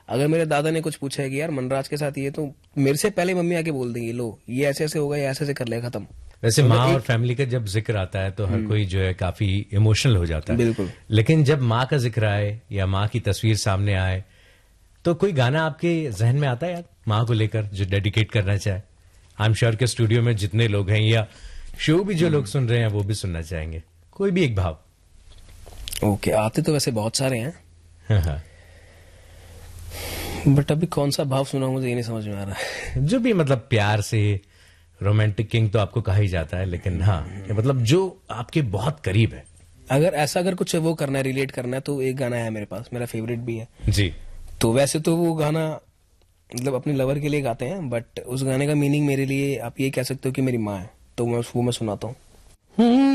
अगर मेरे दादा ने कुछ पूछा है कि यार मनराज के साथ ये, तो मेरे से पहले मम्मी आके बोल देंगी, लो ये ऐसे ऐसे होगा, ये ऐसे ऐसे कर ले, खत्म। वैसे माँ और फैमिली का जब जिक्र आता है तो हर कोई जो है काफी इमोशनल हो जाता है। बिल्कुल। लेकिन जब माँ का जिक्र आए या माँ की तस्वीर सामने आए तो कोई गाना आपके जहन में आता है यार माँ को लेकर जो डेडिकेट करना चाहे? आई एम श्योर के स्टूडियो में जितने लोग हैं या शो भी जो लोग सुन रहे हैं वो भी सुनना चाहेंगे, कोई भी एक भाव। ओके, आते तो वैसे बहुत सारे हैं, हाँ। बट अभी कौन सा भाव सुना मुझे ये नहीं समझ में आ रहा है। जो भी मतलब प्यार से, रोमांटिक किंग तो आपको कहा ही जाता है, लेकिन हाँ मतलब जो आपके बहुत करीब है। अगर कुछ वो करना है, रिलेट करना है, तो एक गाना है मेरे पास, मेरा फेवरेट भी है जी। तो वैसे तो वो गाना मतलब अपने लवर के लिए गाते हैं, बट उस गाने का मीनिंग मेरे लिए आप ये कह सकते हो कि मेरी माँ है, तो मैं सुनाता हूँ।